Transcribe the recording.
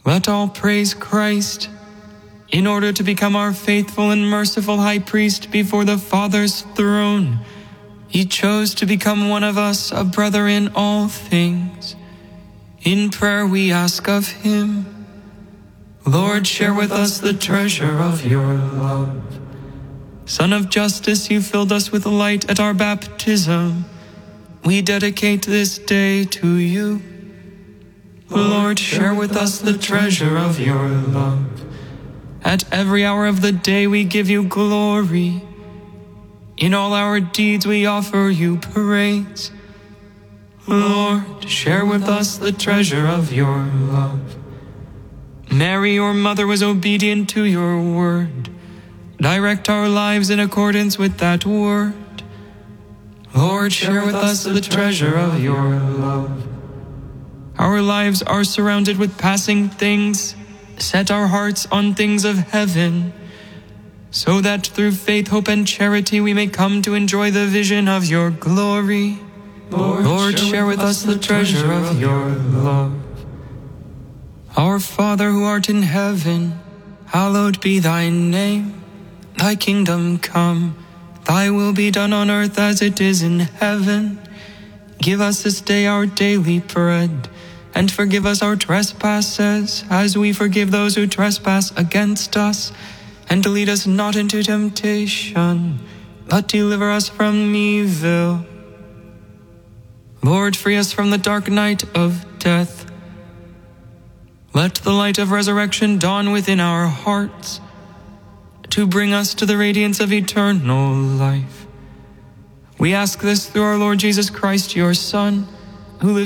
Let all praise Christ. In order to become our faithful and merciful high priest before the Father's throne, he chose to become one of us, a brother in all things. In prayer we ask of him, Lord, share with us the treasure of your love. Son of justice, you filled us with light at our baptism. We dedicate this day to you. Lord, share with us the treasure of your love. At every hour of the day we give you glory. In all our deeds we offer you praise. Lord, share with us the treasure of your love. Mary, your mother, was obedient to your word. Direct our lives in accordance with that word. Lord, share with us the treasure of your love. Our lives are surrounded with passing things. Set our hearts on things of heaven, so that through faith, hope, and charity we may come to enjoy the vision of your glory. Lord, share with us the treasure of your love. Our Father who art in heaven, hallowed be thy name. Thy kingdom come, thy will be done on earth as it is in heaven. Give us this day our daily bread, and forgive us our trespasses, as we forgive those who trespass against us. And lead us not into temptation, but deliver us from evil. Lord, free us from the dark night of death. Let the light of resurrection dawn within our hearts, to bring us to the radiance of eternal life. We ask this through our Lord Jesus Christ, your Son,